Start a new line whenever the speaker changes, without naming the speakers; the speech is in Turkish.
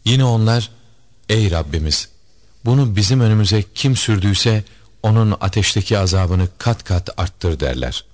Yine onlar, ey Rabbimiz, bunu bizim önümüze kim sürdüyse onun ateşteki azabını kat kat arttır derler.